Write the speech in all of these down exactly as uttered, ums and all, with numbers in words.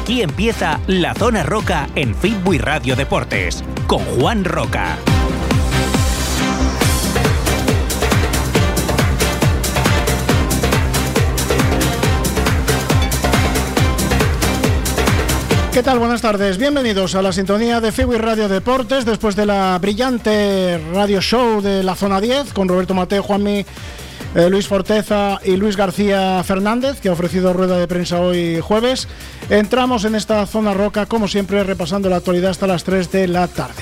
Aquí empieza La Zona Roca en Fitbuy Radio Deportes, con Juan Roca. ¿Qué tal? Buenas tardes. Bienvenidos a la sintonía de Fitbuy Radio Deportes después de la brillante radio show de la Zona diez con Roberto Mateo, Juanmi, eh, Luis Forteza y Luis García Fernández, que ha ofrecido rueda de prensa hoy jueves. Entramos en esta Zona Roca, como siempre, repasando la actualidad hasta las tres de la tarde.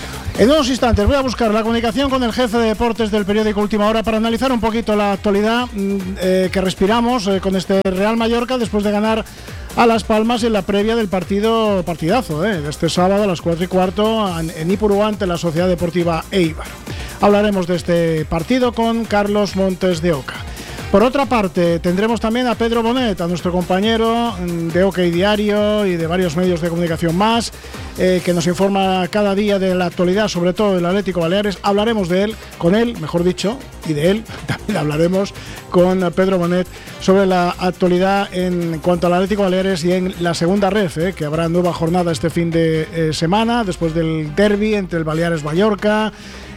En unos instantes voy a buscar la comunicación con el jefe de deportes del periódico Última Hora para analizar un poquito la actualidad eh, que respiramos eh, con este Real Mallorca después de ganar a Las Palmas en la previa del partido partidazo eh, de este sábado a las cuatro y cuarto en, en Ipurú ante la Sociedad Deportiva Eibar. Hablaremos de este partido con Carlos Montes de Oca. Por otra parte, tendremos también a Pedro Bonet, a nuestro compañero de OK Diario y de varios medios de comunicación más, eh, que nos informa cada día de la actualidad, sobre todo del Atlético Baleares. Hablaremos de él, con él, mejor dicho, y de él también hablaremos con Pedro Bonet sobre la actualidad en cuanto al Atlético Baleares y en la segunda ref, eh, que habrá nueva jornada este fin de eh, semana, después del derbi entre el Baleares-Mallorca,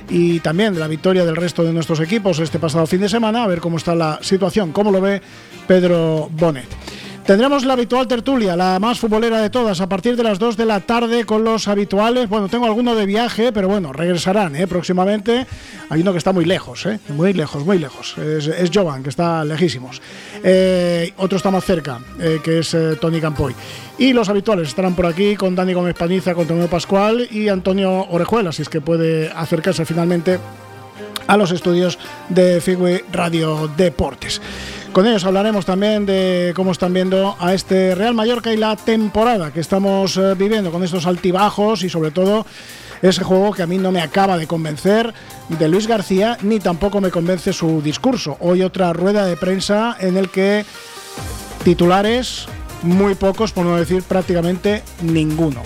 y también de la victoria del resto de nuestros equipos este pasado fin de semana, a ver cómo está la situación, cómo lo ve Pedro Bonet. Tendremos la habitual tertulia, la más futbolera de todas, a partir de las dos de la tarde con los habituales. Bueno, tengo alguno de viaje, pero bueno, regresarán ¿eh? próximamente. Hay uno que está muy lejos, ¿eh? muy lejos, muy lejos. Es, es Jovan, que está lejísimos. Eh, otro está más cerca, eh, que es eh, Tony Campoy. Y los habituales estarán por aquí con Dani Gómez Paniza, con Antonio Pascual y Antonio Orejuela, si es que puede acercarse finalmente a los estudios de Fitbuy Radio Deportes. Con ellos hablaremos también de cómo están viendo a este Real Mallorca y la temporada que estamos eh, viviendo con estos altibajos y sobre todo ese juego que a mí no me acaba de convencer de Luis García, ni tampoco me convence su discurso. Hoy otra rueda de prensa en el que titulares muy pocos, por no decir prácticamente ninguno.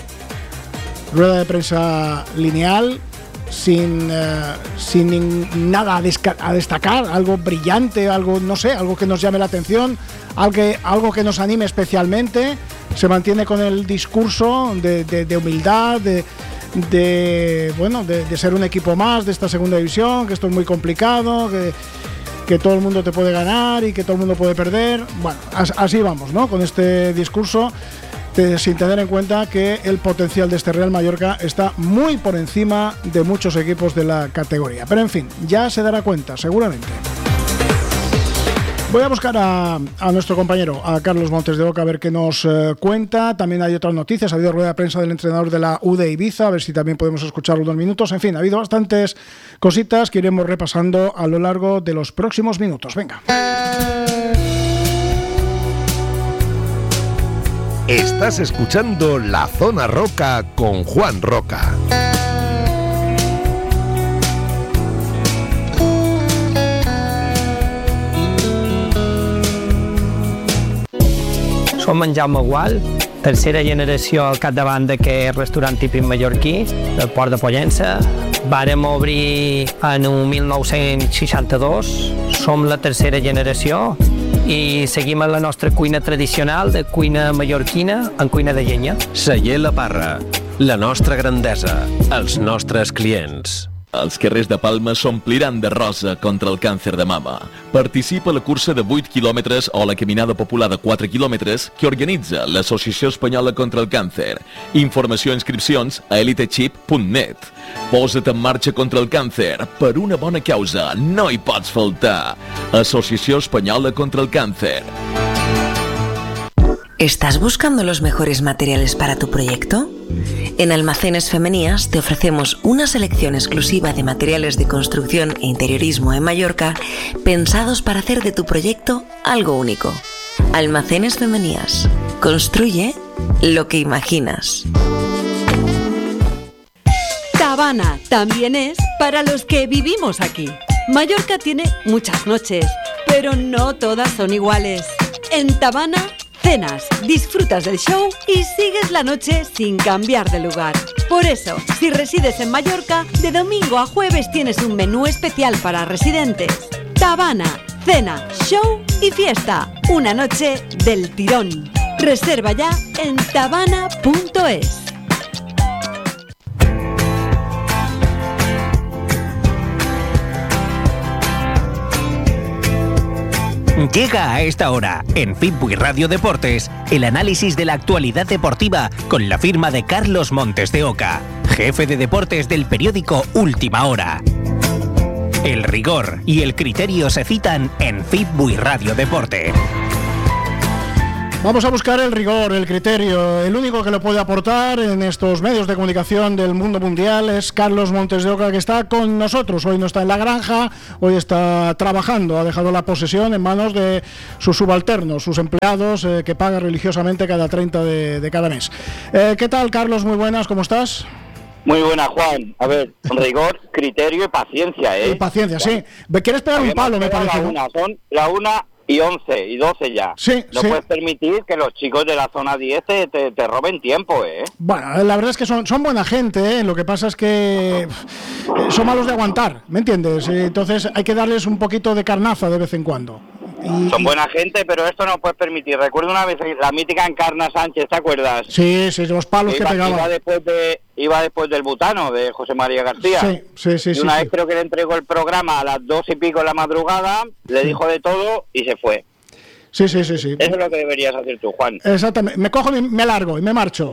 Rueda de prensa lineal, sin, uh, sin nada a, desca- a destacar, algo brillante, algo, no sé, algo que nos llame la atención, algo que, algo que nos anime especialmente. Se mantiene con el discurso de, de, de humildad, de, de bueno, de, de ser un equipo más de esta segunda división, que esto es muy complicado, que, que todo el mundo te puede ganar y que todo el mundo puede perder. Bueno, as, así vamos, ¿no? Con este discurso, de, sin tener en cuenta que el potencial de este Real Mallorca está muy por encima de muchos equipos de la categoría. Pero en fin, ya se dará cuenta, seguramente. Voy a buscar a, a nuestro compañero, a Carlos Montes de Oca, a ver qué nos eh, cuenta. También hay otras noticias, ha habido rueda de prensa del entrenador de la U D Ibiza, a ver si también podemos escucharlo unos minutos. En fin, ha habido bastantes cositas que iremos repasando a lo largo de los próximos minutos. Venga. Estás escuchando La Zona Roca con Juan Roca. Som en Jaume Gual, tercera generació al capdavant d'aquest restaurant típic mallorquí, del Port de Pollença. Vàrem obrir en el mil nou-cents seixanta-dos, som la tercera generació i seguim en la nostra cuina tradicional de cuina mallorquina en cuina de llenya. Celler La Parra, la nostra grandesa, els nostres clients. Els carrers de Palma s'ompliran de rosa contra el càncer de mama. Participa a la cursa de vuit quilòmetres o la caminada popular de quatre quilòmetres que organitza l'Associació Espanyola contra el Càncer. Informació i inscripcions a elitechip punt net. Posa't en marxa contra el càncer. Per una bona causa, no hi pots faltar. Asociación Española contra el Cáncer. ¿Estás buscando los mejores materiales para tu proyecto? En Almacenes Femenías te ofrecemos una selección exclusiva de materiales de construcción e interiorismo en Mallorca pensados para hacer de tu proyecto algo único. Almacenes Femenías. Construye lo que imaginas. Tabana también es para los que vivimos aquí. Mallorca tiene muchas noches, pero no todas son iguales. En Tabana cenas, disfrutas del show y sigues la noche sin cambiar de lugar. Por eso, si resides en Mallorca, de domingo a jueves tienes un menú especial para residentes. Tabana, cena, show y fiesta. Una noche del tirón. Reserva ya en tabana punto es. Llega a esta hora, en Fitbuy Radio Deportes, el análisis de la actualidad deportiva con la firma de Carlos Montes de Oca, jefe de deportes del periódico Última Hora. El rigor y el criterio se citan en Fitbuy Radio Deportes. Vamos a buscar el rigor, el criterio. El único que lo puede aportar en estos medios de comunicación del mundo mundial es Carlos Montes de Oca, que está con nosotros. Hoy no está en la granja, hoy está trabajando. Ha dejado la posesión en manos de sus subalternos, sus empleados, eh, que paga religiosamente cada treinta de, de cada mes. Eh, ¿Qué tal, Carlos? Muy buenas, ¿cómo estás? Muy buena, Juan. A ver, rigor, criterio y paciencia, ¿eh? Y paciencia, sí. ¿Me quieres pegar un palo, me parece? La una, son la una y once y doce ya. Sí, no sí. puedes permitir que los chicos de la zona diez te, te, te roben tiempo, ¿eh? Bueno, la verdad es que son, son buena gente, ¿eh? Lo que pasa es que eh, son malos de aguantar, ¿me entiendes? Entonces hay que darles un poquito de carnaza de vez en cuando. Y, son buena gente, pero esto no puedes permitir. Recuerdo una vez la mítica Encarna Sánchez, ¿te acuerdas? Sí, sí, los palos iba, que pegaban. Iba después, de, iba después del Butano, de José María García. Sí, sí, sí. Y una sí, vez sí. creo que le entregó el programa a las dos y pico de la madrugada, le sí. dijo de todo y se fue. Sí, sí, sí, sí. Eso es lo que deberías hacer tú, Juan. Exactamente. Me cojo y me largo y me marcho.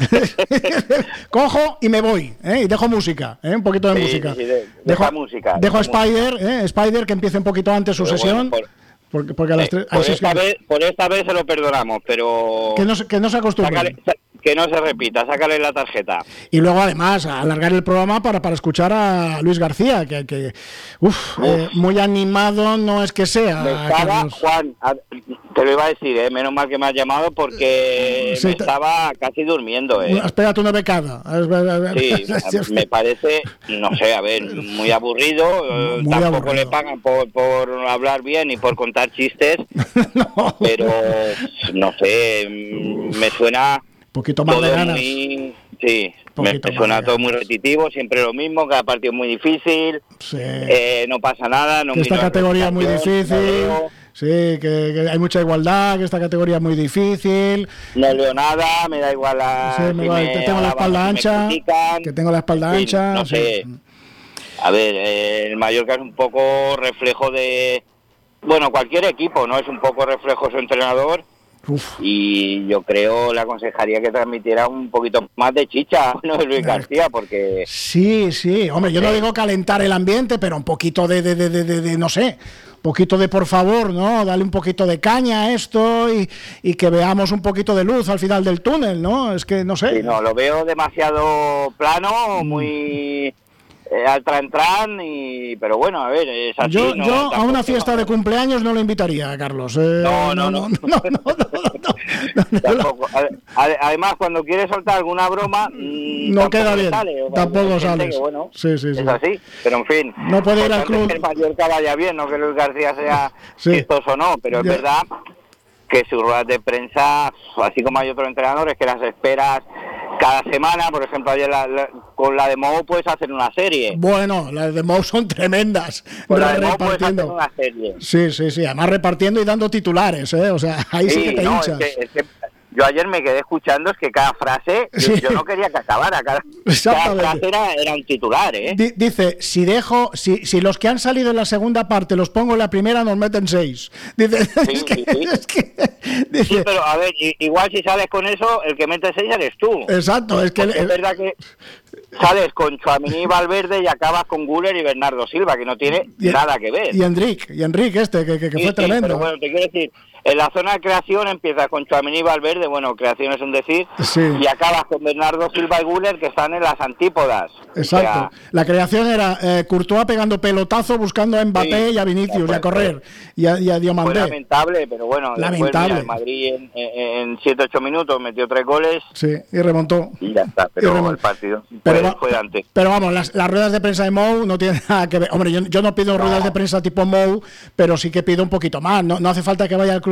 Cojo y me voy, ¿eh? Y dejo música, ¿eh? Un poquito de sí, música. Sí, de, dejo deja música. Dejo deja Spider, música. ¿eh? Spider, que empiece un poquito antes su pero sesión. Bueno, por, porque, porque a las eh, tres, por, sí, esta sí. vez, por esta vez se lo perdonamos, pero... Que no, que no se acostumbre. Sácale, que no se repita, sácale la tarjeta. Y luego, además, alargar el programa para, para escuchar a Luis García, que, que uf, uf. Eh, muy animado no es que sea. Me estaba, Carlos. Juan, a, te lo iba a decir, ¿eh? Menos mal que me has llamado porque sí, me te... estaba casi durmiendo. ¿eh? Espérate una becada. Sí, me parece, no sé, a ver, muy aburrido. Muy Tampoco aburrido. Le pagan por, por hablar bien y por contar chistes, no. Pero no sé, me suena... Un poquito más de ganas. Muy, sí, me, me suena todo muy repetitivo, siempre lo mismo, cada partido es muy difícil, sí. eh, no pasa nada. No que esta categoría es muy difícil, no sí, que, que hay mucha igualdad, que esta categoría es muy difícil. No leo nada, me da igual la... Sí, me si va, me tengo la espalda ancha, que tengo la espalda sí, ancha. No sé, sí. A ver, eh, el Mallorca es un poco reflejo de... Bueno, cualquier equipo, ¿no? Es un poco reflejo de su entrenador. Uf. Y yo creo, le aconsejaría que transmitiera un poquito más de chicha, ¿no? Luis García, porque... Sí, sí, hombre, yo no digo calentar el ambiente, pero un poquito de, de, de, de, de, de no sé, un poquito de por favor, ¿no? Dale un poquito de caña a esto y, y que veamos un poquito de luz al final del túnel, ¿no? Es que, no sé. Sí, no, lo veo demasiado plano, muy... Eh, al tran tran y pero bueno, a ver, es así. Yo, no, yo a una fiesta no. de cumpleaños no lo invitaría, Carlos. Eh, no, no, no, no, no, no, no, no, no tampoco. Además, cuando quieres soltar alguna broma, no queda bien. Sale, tampoco sales. Que, bueno, sí, sí, sí. Es así, pero en fin. No puede ir al club. Que el Mallorca vaya bien, no que Luis García sea sí. chistoso o no, pero ya. Es verdad que sus ruedas de prensa, así como hay otros entrenadores que las esperas cada semana, por ejemplo, ayer la, la, con la de Mou puedes hacer una serie. Bueno, las de Mou son tremendas. Con la de Mou puedes hacer una serie. Sí, sí, sí, además repartiendo y dando titulares, ¿eh? O sea, ahí sí, sí que te no, hinchas. Es que, es que yo ayer me quedé escuchando, es que cada frase, sí. yo, yo no quería que acabara, cada, cada frase era, era un titular, ¿eh? D- dice, si dejo, si, si los que han salido en la segunda parte los pongo en la primera, nos meten seis. Dice, sí, es que, sí, sí. Es que, dice, sí, pero a ver, igual si sales con eso, el que mete seis eres tú. Exacto, es que... El, es verdad que sales con Tchouaméni y Valverde y acabas con Güler y Bernardo Silva, que no tiene y, nada que ver. Y Enrique, y Enrique este, que, que, que sí, fue sí, tremendo. Pero bueno, te quiero decir, en la zona de creación empiezas con Tchouaméni y Valverde, bueno, creación es un decir, sí. y acabas con Bernardo Silva y Güler, que están en las antípodas. Exacto. O sea, la creación era eh, Courtois pegando pelotazo buscando a Mbappé sí, y a Vinicius y a correr y a, y a Diomandé. Fue lamentable, pero bueno, lamentable. Después, mira, el Madrid en siete ocho minutos metió tres goles. Sí, y remontó. Y ya está, pero el partido pero, fue, fue antes. Pero vamos, las, las ruedas de prensa de Mou no tienen nada que ver. Hombre, yo, yo no pido no. ruedas de prensa tipo Mou, pero sí que pido un poquito más. No, no hace falta que vaya al club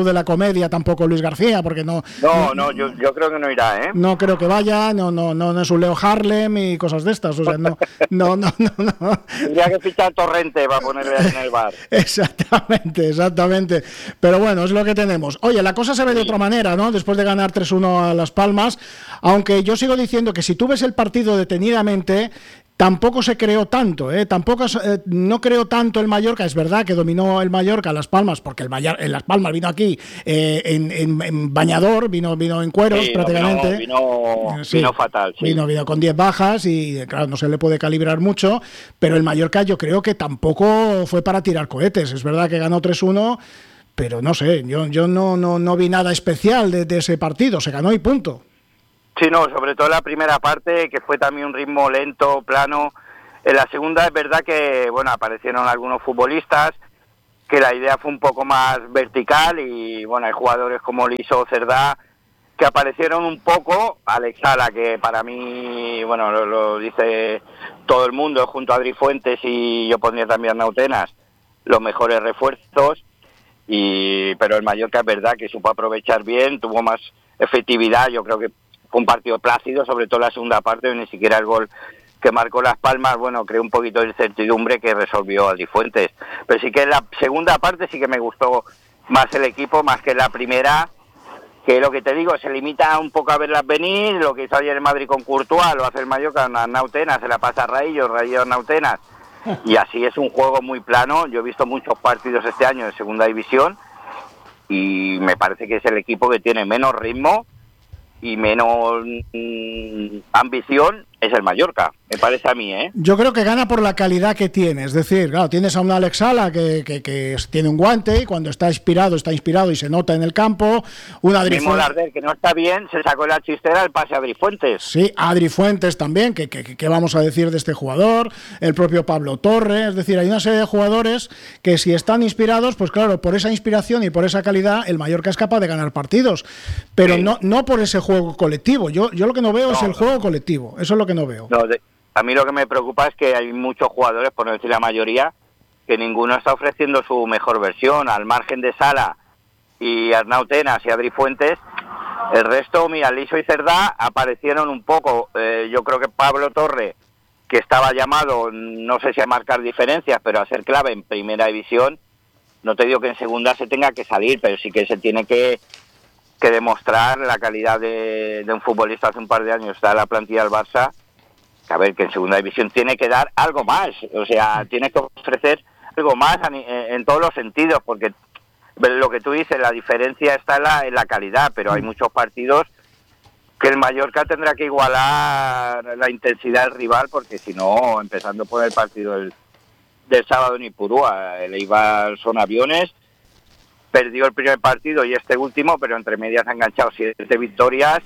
Club de la Comedia tampoco Luis García, porque no... No, no, yo, yo creo que no irá, ¿eh? No creo que vaya, no, no, no, no es un Leo Harlem y cosas de estas, o sea, no, no, no, no. no. Tendría que fichar Torrente para ponerle en el bar. Exactamente, exactamente. Pero bueno, es lo que tenemos. Oye, la cosa se ve de otra manera, ¿no? Después de ganar tres uno a Las Palmas, aunque yo sigo diciendo que si tú ves el partido detenidamente, tampoco se creó tanto, ¿eh? Tampoco eh, no creó tanto el Mallorca. Es verdad que dominó el Mallorca Las Palmas, porque el Mayor, en Las Palmas vino aquí eh, en, en, en bañador, vino, vino en cueros, sí, prácticamente. Vino, vino, sí, vino fatal. Sí. Vino, vino con diez bajas y, claro, no se le puede calibrar mucho, pero el Mallorca yo creo que tampoco fue para tirar cohetes. Es verdad que ganó tres uno, pero no sé, yo, yo no, no, no vi nada especial de, de ese partido. Se ganó y punto. Sí, no, sobre todo la primera parte, que fue también un ritmo lento, plano. En la segunda es verdad que, bueno, aparecieron algunos futbolistas, que la idea fue un poco más vertical y, bueno, hay jugadores como Liso o Cerdá que aparecieron un poco. Alex Sala, que para mí, bueno, lo, lo dice todo el mundo, junto a Adri Fuentes y yo pondría también a Nautenas, los mejores refuerzos. Y pero el Mallorca es verdad que supo aprovechar bien, tuvo más efectividad. Yo creo que fue un partido plácido, sobre todo la segunda parte, ni siquiera el gol que marcó Las Palmas, bueno, creó un poquito de incertidumbre que resolvió Adri Fuentes. Pero sí que en la segunda parte sí que me gustó más el equipo, más que la primera, que lo que te digo, se limita un poco a verlas venir. Lo que hizo ayer el Madrid con Courtois, lo hace el Mallorca con Nautenas, se la pasa a Raillo, Raillo Nautenas, y así es un juego muy plano. Yo he visto muchos partidos este año en segunda división y me parece que es el equipo que tiene menos ritmo y menos mm, ambición, es el Mallorca, me parece a mí, ¿eh? Yo creo que gana por la calidad que tiene, es decir, claro, tienes a un Alex Sala que, que, que tiene un guante y cuando está inspirado, está inspirado y se nota en el campo. Un Adri Fuentes, Larder, que no está bien, se sacó la chistera el pase a Adri Fuentes. Sí, Adri Fuentes también, que, que, que vamos a decir de este jugador, el propio Pablo Torre, es decir, hay una serie de jugadores que si están inspirados, pues claro, por esa inspiración y por esa calidad, el Mallorca es capaz de ganar partidos, pero sí. no, no por ese juego colectivo. Yo, yo lo que no veo no, es el no. juego colectivo, eso es lo que no veo. No, de, a mí lo que me preocupa es que hay muchos jugadores, por no decir la mayoría, que ninguno está ofreciendo su mejor versión. Al margen de Sala y Arnau Tenas y Adri Fuentes, el resto, mira, Liso y Cerdá aparecieron un poco. Eh, yo creo que Pablo Torre, que estaba llamado, no sé si a marcar diferencias, pero a ser clave en primera división, no te digo que en segunda se tenga que salir, pero sí que se tiene que, que demostrar la calidad de, de un futbolista. Hace un par de años está en la plantilla del Barça, a ver, que en segunda división tiene que dar algo más, o sea, tiene que ofrecer algo más en, en todos los sentidos, porque lo que tú dices, la diferencia está en la, en la calidad, pero hay muchos partidos que el Mallorca tendrá que igualar la intensidad del rival, porque si no, empezando por el partido del, del sábado en Ipurúa, el Eibar son aviones, perdió el primer partido y este último, pero entre medias ha enganchado siete victorias.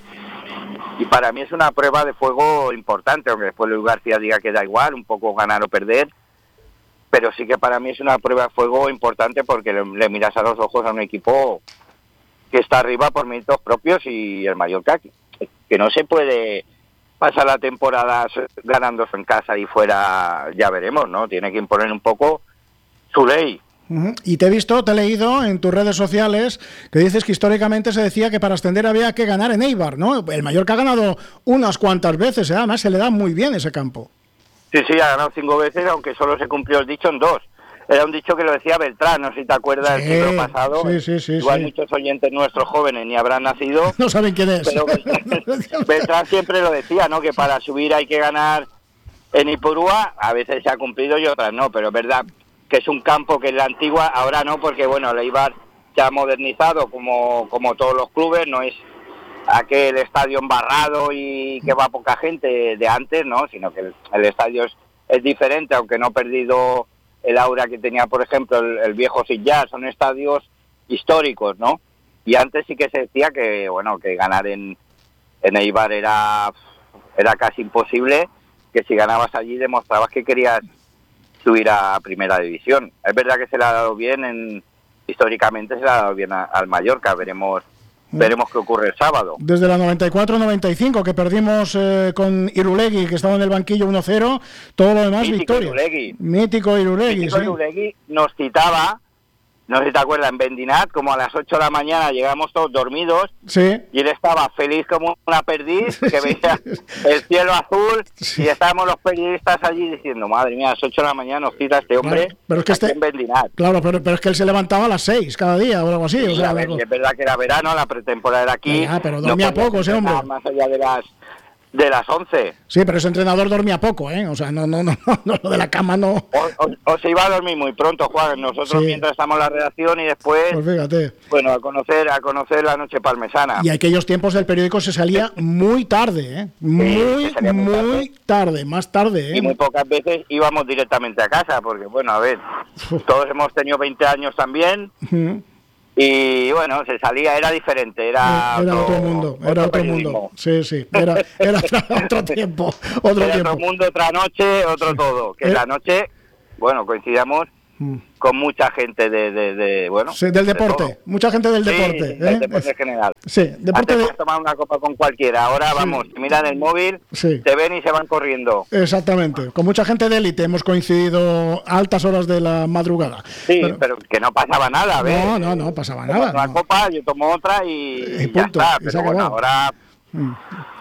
Y para mí es una prueba de fuego importante, aunque después Luis García diga que da igual, un poco ganar o perder, pero sí que para mí es una prueba de fuego importante porque le, le miras a los ojos a un equipo que está arriba por méritos propios y el Mallorca, que, que no se puede pasar la temporada ganándose en casa y fuera, ya veremos, ¿no? Tiene que imponer un poco su ley. Uh-huh. Y te he visto, te he leído en tus redes sociales que dices que históricamente se decía que para ascender había que ganar en Eibar, ¿no? El Mallorca ha ganado unas cuantas veces, ¿eh? Además se le da muy bien ese campo. Sí, sí, ha ganado cinco veces, aunque solo se cumplió el dicho en dos. Era un dicho que lo decía Beltrán, no sé si te acuerdas sí, del siglo pasado. Sí, sí, sí. Igual sí. Muchos oyentes nuestros jóvenes ni habrán nacido. No saben quién es. Pero Beltrán, Beltrán siempre lo decía, ¿no? Que para subir hay que ganar en Ipurúa, a veces se ha cumplido y otras no, pero es verdad que es un campo que en la antigua, ahora no, porque bueno, el Eibar se ha modernizado como, como todos los clubes, no es aquel estadio embarrado y que va poca gente de antes, ¿no? Sino que el, el estadio es, es diferente, aunque no ha perdido el aura que tenía, por ejemplo, el, el viejo Sillar. Son estadios históricos, ¿no? Y antes sí que se decía que, bueno, que ganar en, en Eibar era, era casi imposible, que si ganabas allí demostrabas que querías subir a primera división. Es verdad que se le ha dado bien, en, históricamente se le ha dado bien a, al Mallorca, veremos veremos qué ocurre el sábado. Desde la noventa y cuatro noventa y cinco que perdimos eh, con Irulegui, que estaba en el banquillo uno cero, todo lo demás Mítico victoria. Irulegui. Mítico Irulegui. Mítico sí. Irulegui nos citaba no sé si te acuerdas, en Bendinat, como a las ocho de la mañana llegamos todos dormidos, sí. y él estaba feliz como una perdiz, que veía el cielo azul, sí. y estábamos los periodistas allí diciendo, madre mía, a las ocho de la mañana nos cita este hombre, claro, pero es que este, en Bendinat. Claro, pero, pero es que él se levantaba a las seis cada día o algo así. Sí, o sea, a ver, algo... es verdad que era verano, la pretemporada era aquí. Ya, pero dormía no poco ese hombre. Más allá de las... de las once. Sí, pero ese entrenador dormía poco, ¿eh? O sea, no, no, no, no lo de la cama no. O, o, o se iba a dormir muy pronto, Juan. Nosotros sí. mientras estamos en la redacción y después, pues fíjate. Bueno, a conocer, a conocer la noche parmesana. Y aquellos tiempos el periódico se salía muy tarde, ¿eh? Muy, sí, muy, muy tarde. tarde, más tarde, ¿eh? Y muy pocas veces íbamos directamente a casa, porque bueno, a ver, Uf. todos hemos tenido veinte años también. Uh-huh. Y bueno, se salía, era diferente, era, era otro, otro mundo, era otro, otro mundo, sí, sí, era, era otro tiempo, otro era tiempo. Otro mundo, otra noche, otro sí. todo, que eh. la noche, bueno, coincidíamos mm. con mucha gente de, de, de bueno... Sí, del deporte, de mucha gente del sí, deporte. Sí, del ¿eh? deporte en general. Sí, deporte Antes de... puedes tomar una copa con cualquiera, ahora sí. vamos, miran el móvil, sí. te ven y se van corriendo. Exactamente, con mucha gente de élite hemos coincidido a altas horas de la madrugada. Sí, pero, pero que no pasaba nada, ¿ves? No, no, no pasaba nada. Una no. copa, yo tomo otra y, y, y punto, ya está, y pero bueno, ahora mm.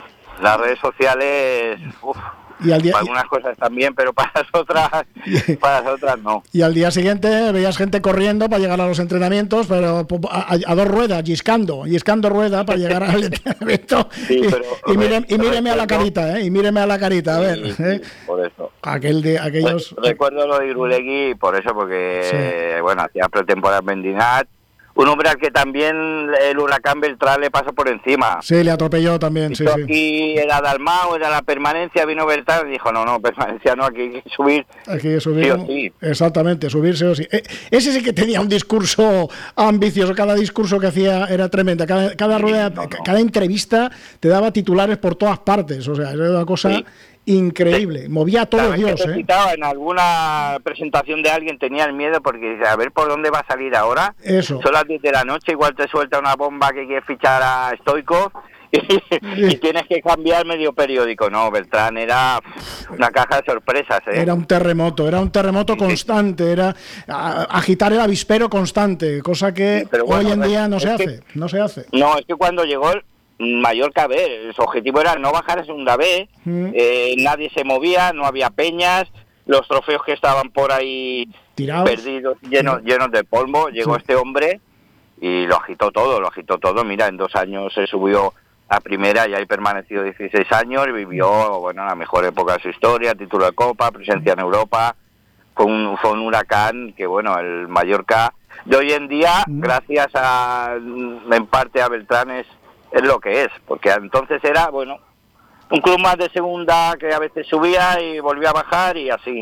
las redes sociales... Uf, Y al día, para algunas cosas también, pero para las otras para las otras no. Y al día siguiente veías gente corriendo para llegar a los entrenamientos, pero a, a, a dos ruedas, yiscando, yiscando rueda para llegar al entrenamiento. Sí, pero, y, y, mire, y míreme a la carita, ¿eh? Y míreme a la carita, a ver. Sí, ¿eh? Sí, por eso. Aquel de, aquellos... Recuerdo lo de Irulegui, por eso, porque, sí. bueno, hacía pretemporada en Bendinat. Un hombre al que también el huracán Beltrán le pasó por encima. Sí, le atropelló también, sí, sí. Aquí era Dalmau, era la permanencia, vino Beltrán y dijo, no, no, permanencia no, aquí hay que subir. Hay que subir, sí o sí. Exactamente, subirse o sí. Eh, ese sí que tenía un discurso ambicioso, cada discurso que hacía era tremenda, cada, cada rueda, no, no. cada entrevista te daba titulares por todas partes, o sea, era una cosa... Sí. Increíble, movía a todo Dios, ¿eh? En alguna presentación de alguien tenía el miedo porque dice, a ver por dónde va a salir ahora. Eso. Son las diez de la noche, igual te suelta una bomba que quiere fichar a Stoico y, sí. y tienes que cambiar medio periódico. No, Beltrán era una caja de sorpresas, ¿eh? Era un terremoto, era un terremoto sí. constante, era a, agitar el avispero constante, cosa que sí, bueno, hoy en día no se hace, que, no se hace. No, es que cuando llegó el Mallorca B, su objetivo era no bajar a segunda B, mm. eh, nadie se movía, no había peñas, los trofeos que estaban por ahí tirados, perdidos, llenos, sí. llenos de polvo, llegó sí. este hombre y lo agitó todo, lo agitó todo, mira, en dos años se subió a primera y ahí permaneció dieciséis años y vivió, bueno, la mejor época de su historia, título de Copa, presencia en Europa, fue un, fue un huracán que, bueno, el Mallorca de hoy en día, mm. gracias a, en parte a Beltrán, es es lo que es, porque entonces era, bueno, un club más de segunda que a veces subía y volvía a bajar y así.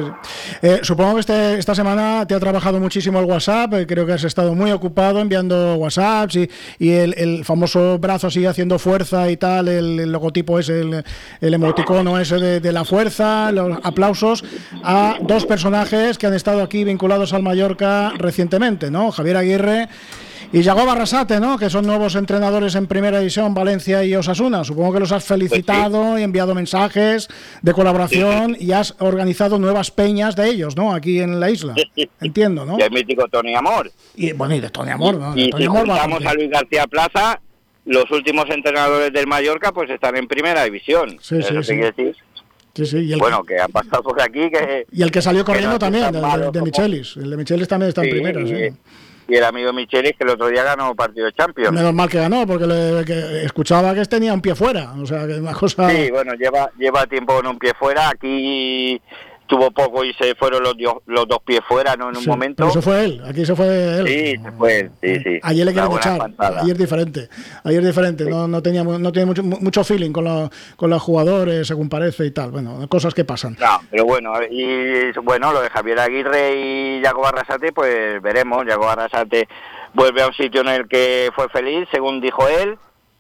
Eh, supongo que este, esta semana te ha trabajado muchísimo el WhatsApp, eh, creo que has estado muy ocupado enviando WhatsApps y, y el, el famoso brazo así haciendo fuerza y tal, el, el logotipo ese, el, el emoticono ese de, de la fuerza, los aplausos a dos personajes que han estado aquí vinculados al Mallorca recientemente, ¿no? Javier Aguirre y Yago Barrasate, ¿no? Que son nuevos entrenadores en Primera División, Valencia y Osasuna. Supongo que los has felicitado pues sí. y enviado mensajes de colaboración sí. y has organizado nuevas peñas de ellos, ¿no? Aquí en la isla. Sí. Entiendo, ¿no? Y el mítico Tony Amor. Y bueno, y de Tony Amor, ¿no? Y, de Tony y Amor si juntamos a Luis García Plaza, los últimos entrenadores del Mallorca pues están en Primera División. Sí, sí, sí. Decir? Sí, sí, y el bueno, que, que han pasado por aquí que... Y el que salió corriendo no también, de, de, de como... Michelis. El de Michelis también está sí, en Primera, sí. Y el amigo Michelis, que el otro día ganó partido de Champions. Menos mal que ganó, porque le, que escuchaba que tenía un pie fuera. O sea, que una cosa... Sí, bueno, lleva lleva tiempo con un pie fuera. Aquí tuvo poco y se fueron los, los dos pies fuera, ¿no? En un sí, momento. Pero se fue él, aquí se fue él. Sí, se fue él, sí, sí. Ayer le quieren echar, ayer diferente. Ayer diferente, sí. no, no tenía, no tiene mucho, mucho feeling con, la, con los jugadores, según parece y tal. Bueno, cosas que pasan. No, pero bueno, y bueno, lo de Javier Aguirre y Yago Barrasate, pues veremos. Yago Barrasate vuelve a un sitio en el que fue feliz, según dijo él.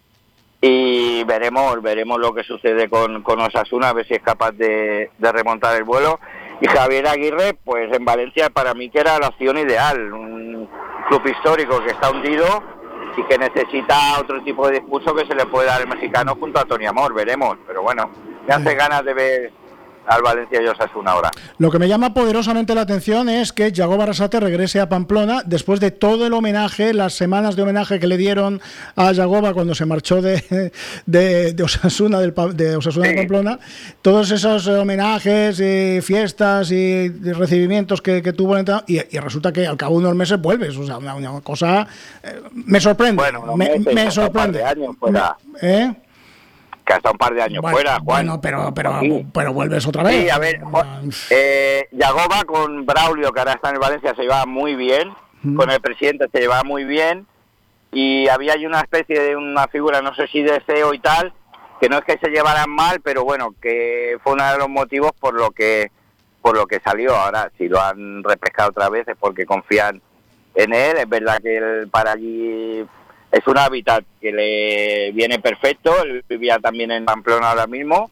Y veremos veremos lo que sucede con, con Osasuna, a ver si es capaz de, de remontar el vuelo. Y Javier Aguirre, pues en Valencia para mí que era la opción ideal, un club histórico que está hundido y que necesita otro tipo de discurso que se le puede dar al mexicano junto a Tony Amor, veremos. Pero bueno, me hace ganas de ver al Valencia y Osasuna ahora. Lo que me llama poderosamente la atención es que Yagoba Arrasate regrese a Pamplona después de todo el homenaje, las semanas de homenaje que le dieron a Yagoba cuando se marchó de, de, de Osasuna, del, de Osasuna sí. de Pamplona. Todos esos homenajes y fiestas y recibimientos que, que tuvo y, y resulta que al cabo de unos meses vuelves. O sea, una, una cosa... Eh, me sorprende. Bueno, no me, meses, me sorprende. Años fuera. ¿Eh? Que hasta un par de años bueno, fuera, Juan. Bueno, pero, pero, sí. pero vuelves otra vez. Sí, a ver, eh, Yagoba con Braulio, que ahora está en el Valencia, se llevaba muy bien, mm. con el presidente se llevaba muy bien, y había ahí una especie de una figura, no sé si de C E O y tal, que no es que se llevaran mal, pero bueno, que fue uno de los motivos por lo que por lo que salió. Ahora, si lo han repescado otra vez es porque confían en él. Es verdad que él para allí... Es un hábitat que le viene perfecto, él vivía también en Pamplona ahora mismo.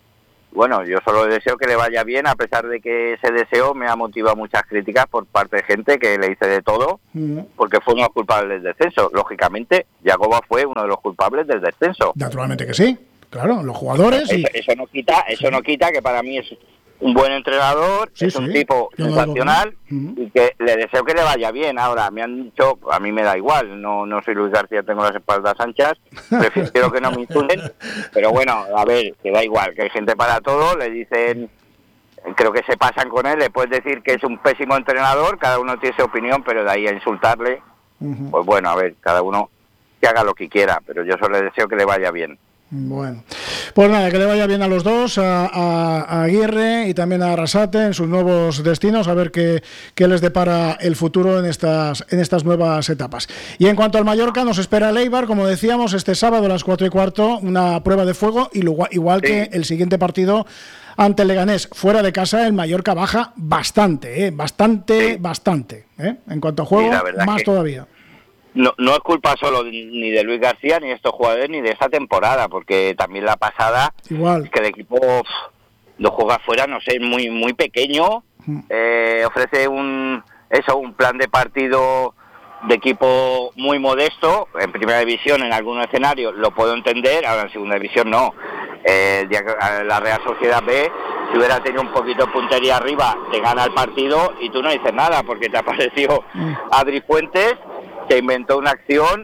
Bueno, yo solo deseo que le vaya bien, a pesar de que ese deseo me ha motivado muchas críticas por parte de gente que le dice de todo, porque fue uno de los culpables del descenso. Lógicamente, Yagoba fue uno de los culpables del descenso. Naturalmente que sí, claro, los jugadores... Y... Eso, eso no quita eso no quita que para mí es un buen entrenador, sí, es un sí. tipo yo sensacional no y que le deseo que le vaya bien. Ahora, me han dicho, a mí me da igual, no no soy Luis García, tengo las espaldas anchas, prefiero que no me insulten, pero bueno, a ver, que da igual, que hay gente para todo, le dicen, creo que se pasan con él, le puedes decir que es un pésimo entrenador, cada uno tiene su opinión, pero de ahí a insultarle, uh-huh. pues bueno, a ver, cada uno que haga lo que quiera, pero yo solo le deseo que le vaya bien. Bueno, pues nada, que le vaya bien a los dos, a, a, a Aguirre y también a Arrasate en sus nuevos destinos, a ver qué, qué les depara el futuro en estas, en estas nuevas etapas. Y en cuanto al Mallorca, nos espera el Eibar, como decíamos, este sábado a las cuatro y cuarto, una prueba de fuego, y luego, igual sí. que el siguiente partido ante el Leganés. Fuera de casa, el Mallorca baja bastante, ¿eh? bastante, sí. bastante. ¿eh? En cuanto a juego, sí, más todavía. No, no es culpa solo ni de Luis García, ni de estos jugadores, ni de esta temporada, porque también la pasada, igual es que el equipo pff, lo juega fuera, no sé, muy muy pequeño, mm. eh, ofrece un eso un plan de partido de equipo muy modesto. En primera división, en algunos escenarios, lo puedo entender, ahora en segunda división no. Eh, el día que la Real Sociedad B, si hubiera tenido un poquito de puntería arriba, te gana el partido y tú no dices nada, porque te apareció mm. Adri Fuentes, que inventó una acción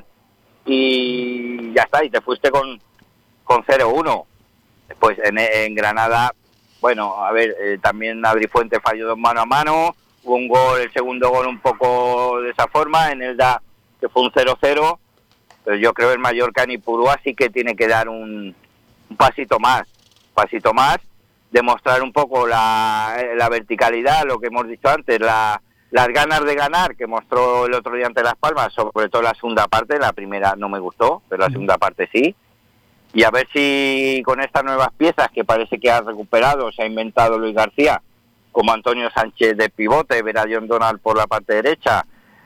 y ya está, y te fuiste con con cero uno. Pues en, en Granada, bueno, a ver, eh, también Adri Fuentes falló dos mano a mano, hubo un gol, el segundo gol un poco de esa forma, en el da que fue un cero cero, pero yo creo que el Mallorca en Ipurúa sí que tiene que dar un, un pasito más, pasito más, demostrar un poco la, la verticalidad, lo que hemos dicho antes, la las ganas de ganar que mostró el otro día ante Las Palmas, sobre todo la segunda parte. La primera no me gustó, pero la segunda parte sí. Y a ver si con estas nuevas piezas que parece que ha recuperado, se ha inventado Luis García, como Antonio Sánchez de pivote, ver a John Donald por la parte derecha,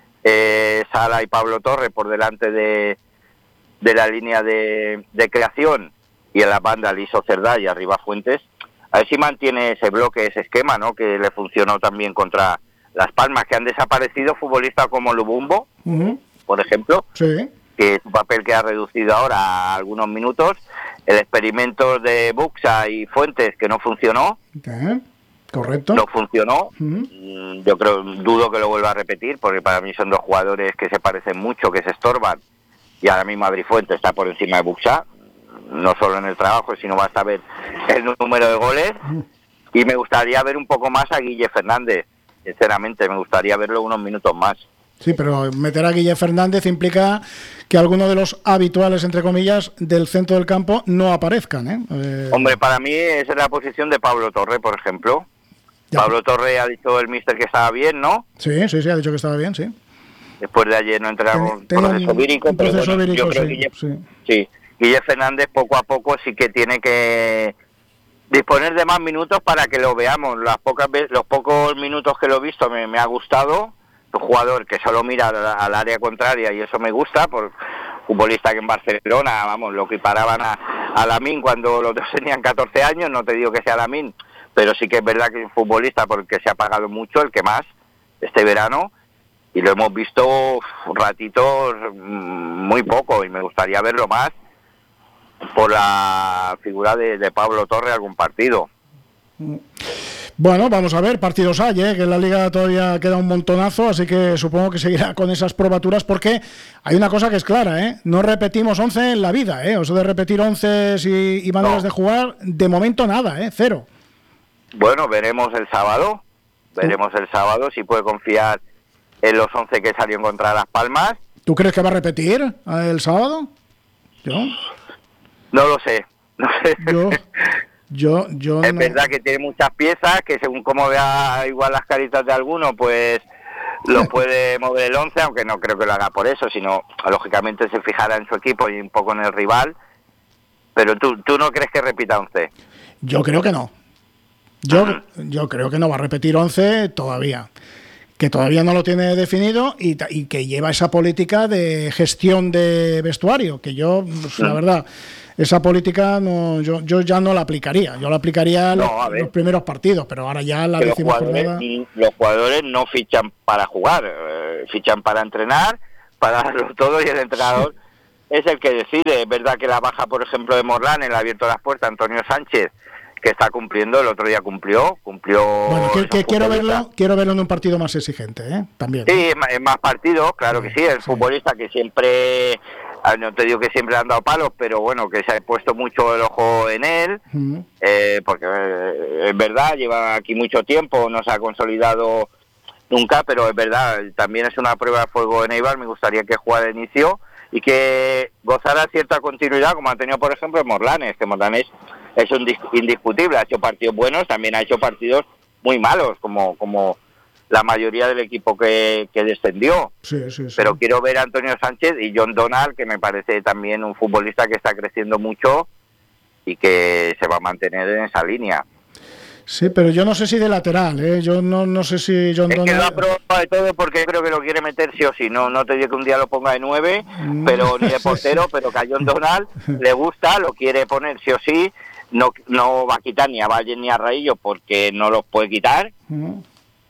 eh, Sala y Pablo Torre por delante de, de la línea de, de creación, y en la banda Liso Cerdá y arriba Fuentes, a ver si mantiene ese bloque, ese esquema, ¿no?, que le funcionó también contra Las Palmas, que han desaparecido futbolistas como Lubumbo, uh-huh. por ejemplo, sí. que su papel queda reducido ahora a algunos minutos, el experimento de Buxa y Fuentes, que no funcionó, okay. correcto, no funcionó, uh-huh. yo creo, dudo que lo vuelva a repetir, porque para mí son dos jugadores que se parecen mucho, que se estorban, y ahora mismo Adri Fuentes está por encima de Buxa, no solo en el trabajo, sino basta ver el número de goles, uh-huh. y me gustaría ver un poco más a Guille Fernández. Sinceramente, me gustaría verlo unos minutos más. Sí, pero meter a Guille Fernández implica que algunos de los habituales, entre comillas, del centro del campo no aparezcan, ¿eh? eh... Hombre, para mí esa es la posición de Pablo Torre, por ejemplo. Ya. Pablo Torre ha dicho el míster que estaba bien, ¿no? Sí, sí, sí, ha dicho que estaba bien, sí. Después de ayer no entramos en proceso vírico, un pero proceso bueno, vírico, yo creo sí, que Guille, sí. sí, Guille Fernández poco a poco sí que tiene que disponer de más minutos para que lo veamos. Las pocas veces, los pocos minutos que lo he visto me, me ha gustado. Un jugador que solo mira al, al área contraria, y eso me gusta, por futbolista que en Barcelona, vamos, lo equiparaban a, a Lamine cuando los dos tenían catorce años. No te digo que sea Lamine, pero sí que es verdad que es un futbolista porque se ha pagado mucho, el que más este verano, y lo hemos visto ratitos muy poco, y me gustaría verlo más por la figura de, de Pablo Torre algún partido. Bueno, vamos a ver, partidos hay, ¿eh? Que en la Liga todavía queda un montonazo, así que supongo que seguirá con esas probaturas, porque hay una cosa que es clara, ¿eh? No repetimos once en la vida, ¿eh? O sea, de repetir once y, y maneras no. de jugar, de momento nada, ¿eh? Cero. Bueno, veremos el sábado, veremos el sábado si puede confiar en los once que salió contra Las Palmas. ¿Tú crees que va a repetir el sábado? ¿Yo? No lo sé, no sé. Yo... Yo, yo es no... verdad que tiene muchas piezas, que según cómo vea igual las caritas de alguno, pues lo puede mover el once, aunque no creo que lo haga por eso, sino lógicamente se fijará en su equipo y un poco en el rival. Pero tú, ¿tú no crees que repita once? Yo creo que no. Yo, uh-huh. yo creo que no va a repetir once todavía. Que todavía no lo tiene definido y, y que lleva esa política de gestión de vestuario, que yo, pues, uh-huh. la verdad... Esa política no, yo, yo ya no la aplicaría. Yo la aplicaría no, los, los primeros partidos, pero ahora ya la décima jornada. Los jugadores no fichan para jugar, eh, fichan para entrenar, para darlo todo, y el entrenador es el que decide. Es verdad que la baja, por ejemplo, de Morlán, en le ha abierto las puertas Antonio Sánchez, que está cumpliendo, el otro día cumplió, cumplió. Bueno, que, que quiero verlo, quiero verlo en un partido más exigente, ¿eh? También. Sí, en más partidos, claro que sí. El sí. futbolista que siempre. No te digo que siempre le han dado palos, pero bueno, que se ha puesto mucho el ojo en él, uh-huh. eh, porque eh, es verdad, lleva aquí mucho tiempo, no se ha consolidado nunca, pero es verdad, también es una prueba de fuego en Eibar. Me gustaría que jugara de inicio y que gozara cierta continuidad, como ha tenido, por ejemplo, Morlanes, que Morlanes es un indiscutible, ha hecho partidos buenos, también ha hecho partidos muy malos, como... como la mayoría del equipo que, que descendió. Sí, sí, sí. Pero quiero ver a Antonio Sánchez y John Donald, que me parece también un futbolista que está creciendo mucho y que se va a mantener en esa línea. Sí, pero yo no sé si de lateral, ¿eh? Yo no, no sé si John es Donald... Es que lo ha probado de todo porque creo que lo quiere meter sí o sí. No, no te digo que un día lo ponga de nueve, pero ni de portero, pero que a John Donald le gusta, lo quiere poner sí o sí. No, no va a quitar ni a Valle ni a Raillo porque no los puede quitar. Uh-huh.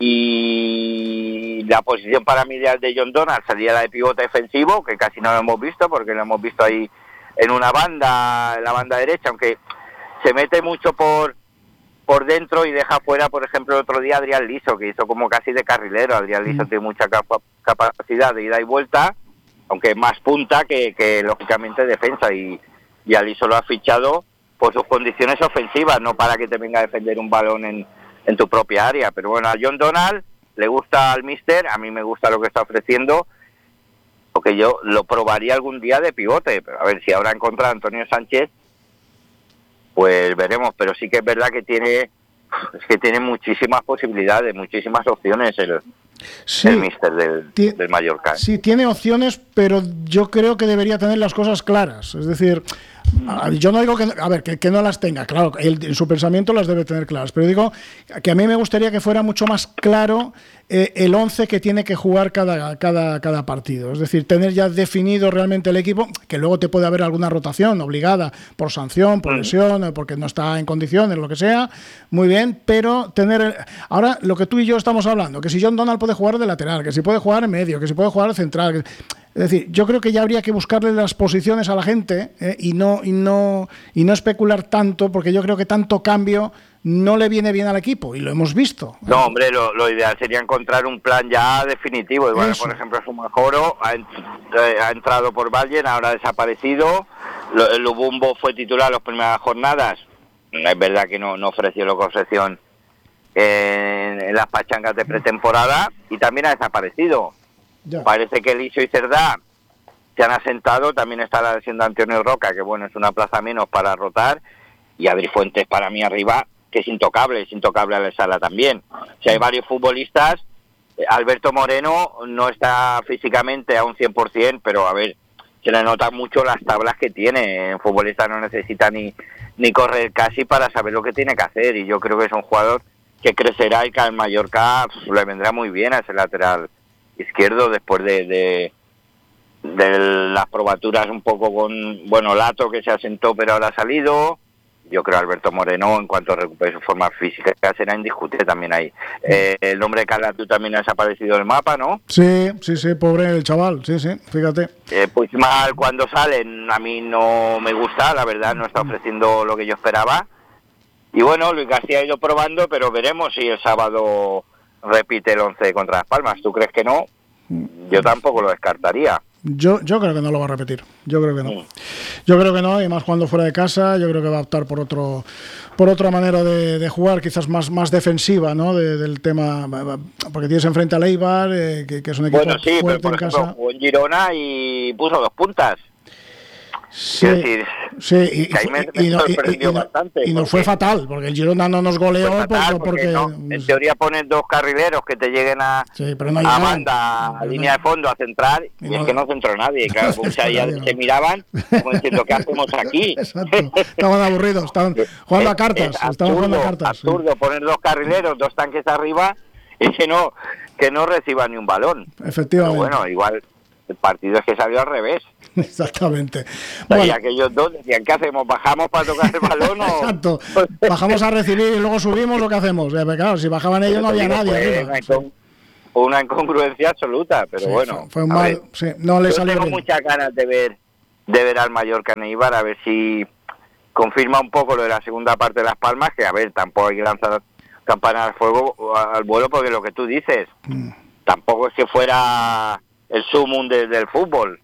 Y la posición para mí ideal de John Donald sería la de pivote defensivo, que casi no lo hemos visto, porque lo hemos visto ahí en una banda, en la banda derecha, aunque se mete mucho por por dentro y deja fuera, por ejemplo, el otro día Adrián Liso, que hizo como casi de carrilero. Adrián Liso mm. tiene mucha capa- capacidad de ida y vuelta, aunque más punta que, que lógicamente defensa, y, y a Liso lo ha fichado por sus condiciones ofensivas, no para que te venga a defender un balón en en tu propia área. Pero bueno, a John Donald le gusta al míster, a mí me gusta lo que está ofreciendo, porque yo lo probaría algún día de pivote, pero a ver si ahora encuentra a Antonio Sánchez, pues veremos. Pero sí que es verdad que tiene es que tiene muchísimas posibilidades, muchísimas opciones el, sí, el míster del, ti- del Mallorca. Sí, tiene opciones, pero yo creo que debería tener las cosas claras. Es decir, yo no digo que, a ver, que, que no las tenga, claro, él, en su pensamiento las debe tener claras, pero digo que a mí me gustaría que fuera mucho más claro eh, el once que tiene que jugar cada, cada, cada partido. Es decir, tener ya definido realmente el equipo, que luego te puede haber alguna rotación obligada por sanción, por lesión, porque no está en condiciones, lo que sea, muy bien, pero tener... El... Ahora, lo que tú y yo estamos hablando, que si John Donald puede jugar de lateral, que si puede jugar en medio, que si puede jugar de central... Que... Es decir, yo creo que ya habría que buscarle las posiciones a la gente eh, y no y no y no especular tanto, porque yo creo que tanto cambio no le viene bien al equipo, y lo hemos visto. No, hombre, lo, lo ideal sería encontrar un plan ya definitivo. Igual, por ejemplo, Sumajoro ha, ent- ha entrado por Valle, ahora ha desaparecido. Lo, el Lubumbo fue titular las primeras jornadas. Es verdad que no, no ofreció lo que ofreció en, en las pachangas de pretemporada, y también ha desaparecido. Ya. Parece que Elisio y Cerdá se han asentado. También está la lesión de Antonio Roca, que bueno, es una plaza menos para rotar, y Adri Fuentes para mí arriba, que es intocable, es intocable a la sala también. O sea, hay varios futbolistas. Alberto Moreno no está físicamente a un cien por ciento, pero a ver, se le notan mucho las tablas que tiene. Un futbolista no necesita ni, ni correr casi para saber lo que tiene que hacer, y yo creo que es un jugador que crecerá y que al Mallorca pues, le vendrá muy bien a ese lateral izquierdo, después de, de, de las probaturas un poco con, bueno, Lato, que se asentó pero ahora ha salido. Yo creo que Alberto Moreno, en cuanto recupere su forma física, será indiscutible también ahí. Eh, el nombre de Calatu también ha desaparecido del mapa, ¿no? Sí, sí, sí, pobre el chaval, sí, sí, fíjate. Eh, pues mal cuando salen, a mí no me gusta, la verdad, no está ofreciendo lo que yo esperaba. y bueno, Luis García ha ido probando, pero veremos si el sábado repite el once contra Las Palmas. ¿Tú crees que no? Yo tampoco lo descartaría. Yo, yo creo que no lo va a repetir. Yo creo que no. Yo creo que no, y más jugando fuera de casa, yo creo que va a optar por otro, por otra manera de, de jugar, quizás más, más defensiva, ¿no? De, del tema, porque tienes enfrente a Eibar, eh, que, que es un equipo bueno, sí, fuerte pero por en ejemplo, casa. jugó en Girona y puso dos puntas. Sí, decir, sí, y, que ahí me, y, me no, y, sorprendió y, bastante, y nos porque, fue fatal, porque el Girona no nos goleó fatal porque, porque porque no, en teoría ponen dos carrileros que te lleguen a, sí, pero no a llegaron, banda, a línea no, de fondo, a centrar, y, y no, es que no centró nadie. Claro, no, o sea, ya no. se miraban como diciendo, ¿qué hacemos aquí? Exacto, estaban aburridos, estaban jugando a cartas, es absurdo, estaban jugando a cartas. Absurdo, sí. Poner dos carrileros, dos tanques arriba y que no, que no reciban ni un balón. Efectivamente. Pero bueno, igual el partido es que salió al revés. Exactamente. O sea, bueno. Y aquellos dos decían, ¿qué hacemos? ¿Bajamos para tocar el balón o...? Exacto. Bajamos a recibir y luego subimos, ¿lo que hacemos? Pero claro, si bajaban ellos no había digo, nadie fue arriba. Una, incon una incongruencia absoluta, pero sí, bueno. Fue un mal... Ver, sí, no le yo salió tengo bien. muchas ganas de ver, de ver al Mallorca en Eibar, a ver si confirma un poco lo de la segunda parte de Las Palmas, que a ver, tampoco hay que lanzar campanas al fuego, al vuelo, porque lo que tú dices, mm. tampoco es que fuera el sumum de, del fútbol.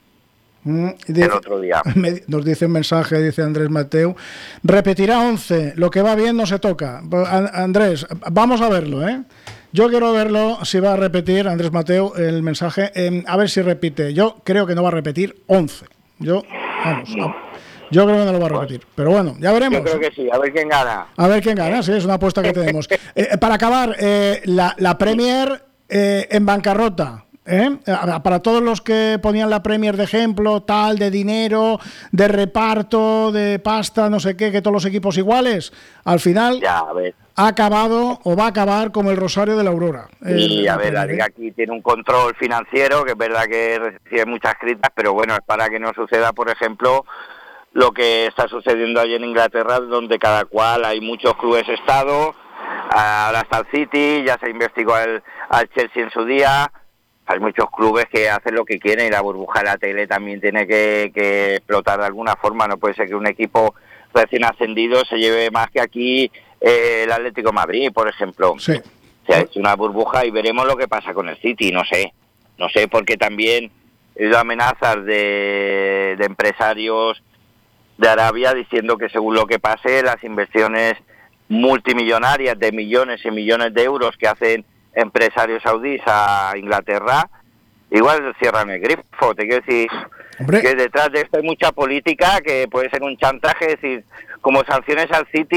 Mm, dice, el otro día. Me, nos dice un mensaje, dice Andrés Mateu, repetirá once, lo que va bien no se toca. Andrés, vamos a verlo, ¿eh? Yo quiero verlo, si va a repetir, Andrés Mateu, el mensaje, eh, a ver si repite. Yo creo que no va a repetir once. Yo, vamos, no. Yo creo que no lo va a repetir, pero bueno, ya veremos. Yo creo que sí, a ver quién gana. A ver quién gana, sí, es una apuesta que tenemos. Eh, para acabar, eh, la, la Premier eh, en bancarrota. ¿Eh? Para todos los que ponían la Premier de ejemplo, tal, de dinero, de reparto, de pasta, no sé qué, que todos los equipos iguales, al final ya, a ver. ha acabado o va a acabar como el Rosario de la Aurora. Y a ver, la Liga aquí tiene un control financiero, que es verdad que recibe muchas críticas, pero bueno, es para que no suceda, por ejemplo, lo que está sucediendo allí en Inglaterra, donde cada cual hay muchos clubes estado, ahora está el City, ya se investigó al, al Chelsea en su día. Hay muchos clubes que hacen lo que quieren y la burbuja de la tele también tiene que, que explotar de alguna forma. No puede ser que un equipo recién ascendido se lleve más que aquí eh, el Atlético de Madrid, por ejemplo. Sí. Se ha hecho una burbuja y veremos lo que pasa con el City, no sé. No sé, porque también he oído amenazas de, de empresarios de Arabia diciendo que según lo que pase, las inversiones multimillonarias de millones y millones de euros que hacen empresarios saudíes a Inglaterra, igual cierran el grifo. Te quiero decir, hombre, que detrás de esto hay mucha política, que puede ser un chantaje, es decir, como sanciones al City,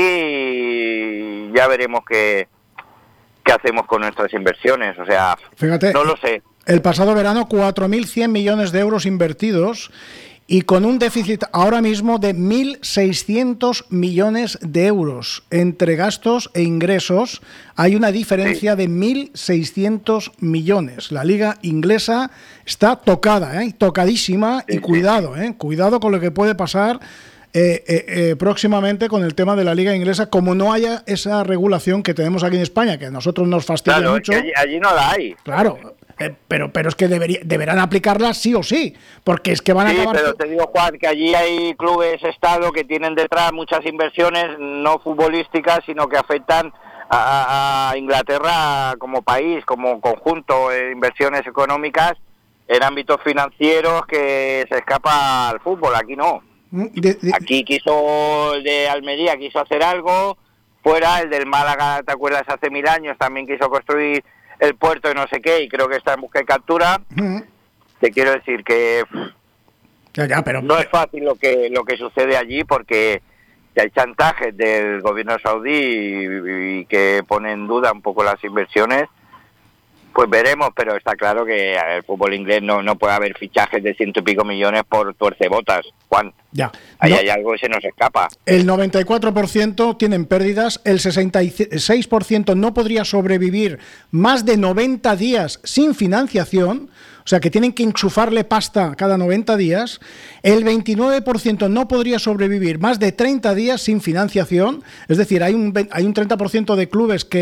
y ya veremos qué, qué hacemos con nuestras inversiones. O sea, fíjate, no lo sé. El pasado verano, cuatro mil cien millones de euros invertidos, y con un déficit ahora mismo de mil seiscientos millones de euros. Entre gastos e ingresos hay una diferencia sí. de mil seiscientos millones. La liga inglesa está tocada, ¿eh? tocadísima, sí, y cuidado, ¿eh? cuidado con lo que puede pasar eh, eh, eh, próximamente con el tema de la liga inglesa, como no haya esa regulación que tenemos aquí en España, que a nosotros nos fastidia claro, mucho. Es que allí, allí no la hay. Claro. Eh, pero pero es que debería, deberán aplicarla sí o sí, porque es que van a sí, acabar... pero te digo, Juan, que allí hay clubes Estado que tienen detrás muchas inversiones, no futbolísticas, sino que afectan a, a Inglaterra como país, como conjunto, eh, inversiones económicas en ámbitos financieros que se escapa al fútbol. Aquí no. De, de... Aquí quiso el de Almería, quiso hacer algo, fuera el del Málaga, ¿te acuerdas? Hace mil años también quiso construir el puerto de no sé qué, y creo que está en busca de captura. Uh-huh. Te quiero decir que ya, ya, pero... no es fácil lo que lo que sucede allí, porque hay chantajes del gobierno saudí y, y que pone en duda un poco las inversiones. Pues veremos, pero está claro que el fútbol inglés no, no puede haber fichajes de ciento y pico millones por tuercebotas, Juan. Ya. Ahí no, hay algo que se nos escapa. El noventa y cuatro por ciento tienen pérdidas, el sesenta y seis por ciento no podría sobrevivir más de noventa días sin financiación, o sea que tienen que enchufarle pasta cada noventa días, el veintinueve por ciento no podría sobrevivir más de treinta días sin financiación, es decir, hay un, hay un treinta por ciento de clubes que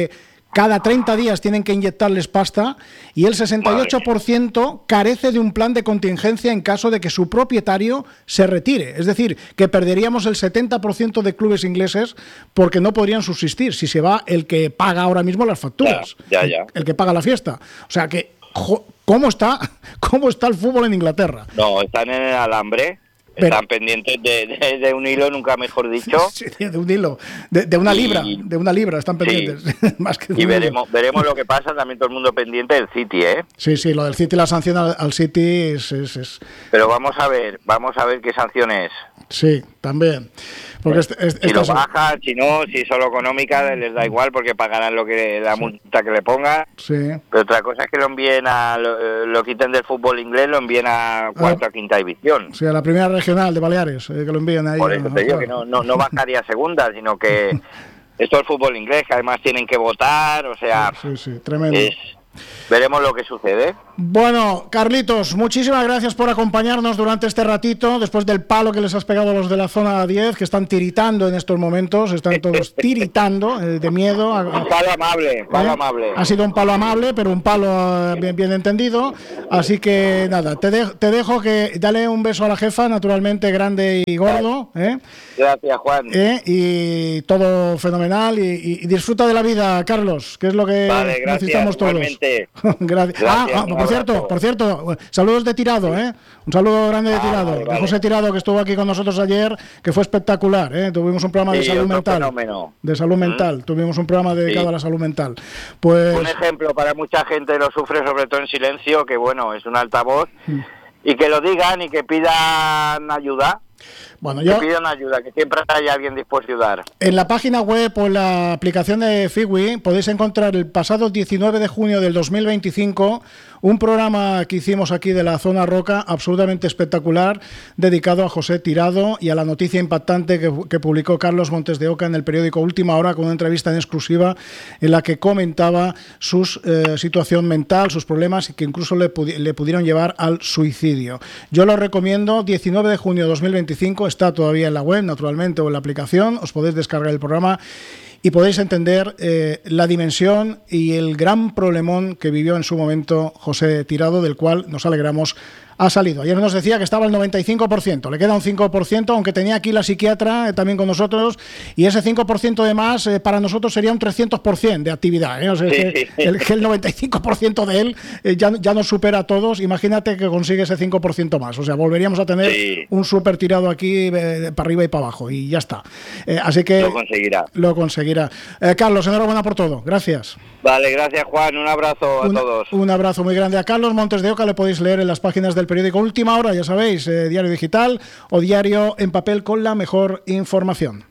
cada treinta días tienen que inyectarles pasta y el sesenta y ocho por ciento carece de un plan de contingencia en caso de que su propietario se retire. Es decir, que perderíamos el setenta por ciento de clubes ingleses porque no podrían subsistir si se va el que paga ahora mismo las facturas, ya, ya, ya. El, el que paga la fiesta. O sea que, ¿cómo está, cómo está el fútbol en Inglaterra? No, están en el alambre. Pero, están pendientes de, de, de un hilo, nunca mejor dicho. Sí, de un hilo, de, de una y, libra, de una libra están pendientes. Sí. Más que y veremos, veremos lo que pasa, también todo el mundo pendiente del City, ¿eh? Sí, sí, lo del City, la sanción al, al City es, es, es... Pero vamos a ver, vamos a ver qué sanción es. Sí, también. Porque este, este, si lo bajan, si no, si es solo económica, les da igual porque pagarán lo que la sí. multa que le pongan. Sí. Pero otra cosa es que lo envíen a lo, lo quiten del fútbol inglés, lo envíen a cuarta o quinta división. Sí, a la primera regional de Baleares, eh, que lo envíen ahí. Por eso te digo que no, no, no bajaría a segunda, sino que esto es el fútbol inglés, que además tienen que votar, o sea, sí, sí, sí, tremendo. Es, veremos lo que sucede. Bueno, Carlitos, muchísimas gracias por acompañarnos durante este ratito, después del palo que les has pegado a los de la zona diez, que están tiritando en estos momentos, están todos tiritando eh, de miedo. Un palo amable, palo ¿Eh? amable. Ha sido un palo amable, pero un palo bien, bien entendido. Así que nada, te, de, te dejo que dale un beso a la jefa, naturalmente grande y gordo. ¿eh? Gracias, Juan. ¿Eh? Y todo fenomenal. Y, y, y disfruta de la vida, Carlos, que es lo que vale, gracias, necesitamos todos. gracias. gracias. Ah, ah, por cierto, por cierto, saludos de Tirado, ¿eh? Un saludo grande de Tirado, ah, vale, vale. de José Tirado, que estuvo aquí con nosotros ayer, que fue espectacular, ¿eh? Tuvimos un programa sí, de salud mental. Fenómeno. De salud mental, ¿Mm? Tuvimos un programa dedicado sí. a la salud mental. Pues un ejemplo para mucha gente lo sufre, sobre todo en silencio, que bueno, es un altavoz, mm. y que lo digan y que pidan ayuda. Bueno, que yo, pidan ayuda, que siempre hay alguien dispuesto a ayudar. En la página web o en la aplicación de Fiwi podéis encontrar el pasado diecinueve de junio del dos mil veinticinco un programa que hicimos aquí de la Zona Roca absolutamente espectacular, dedicado a José Tirado y a la noticia impactante que, que publicó Carlos Montes de Oca en el periódico Última Hora, con una entrevista en exclusiva en la que comentaba su eh, situación mental, sus problemas, y que incluso le, pudi- le pudieron llevar al suicidio. Yo lo recomiendo, diecinueve de junio de dos mil veinticinco, está todavía en la web, naturalmente, o en la aplicación, os podéis descargar el programa y podéis entender eh, la dimensión y el gran problemón que vivió en su momento José Tirado, del cual nos alegramos ha salido. Ayer nos decía que estaba al noventa y cinco por ciento, le queda un cinco por ciento, aunque tenía aquí la psiquiatra eh, también con nosotros, y ese cinco por ciento de más eh, para nosotros sería un trescientos por ciento de actividad. ¿eh? O sea, sí, que, sí. El, que el noventa y cinco por ciento de él eh, ya, ya nos supera a todos. Imagínate que consigue ese cinco por ciento más. O sea, volveríamos a tener sí. un súper tirado aquí eh, para arriba y para abajo, y ya está. Eh, así que lo conseguirá. Lo conseguirá. Eh, Carlos, enhorabuena por todo. Gracias. Vale, gracias, Juan. Un abrazo a un, todos. Un abrazo muy grande a Carlos Montes de Oca. Le podéis leer en las páginas del periódico Última Hora, ya sabéis, eh, diario digital o diario en papel con la mejor información.